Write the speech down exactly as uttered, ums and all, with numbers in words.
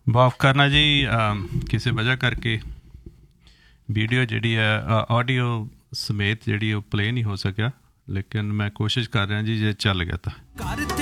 ਮਾਫ਼ ਕਰਨਾ ਜੀ, ਕਿਸੇ ਵਜ੍ਹਾ ਕਰਕੇ ਵੀਡੀਓ ਜਿਹੜੀ ਹੈ ਆਡੀਓ ਸਮੇਤ ਜਿਹੜੀ ਉਹ ਪਲੇ ਨਹੀਂ ਹੋ ਸਕਿਆ, ਲੇਕਿਨ ਮੈਂ ਕੋਸ਼ਿਸ਼ ਕਰ ਰਿਹਾ ਜੀ ਜੇ ਚੱਲ ਗਿਆ ਤਾਂ।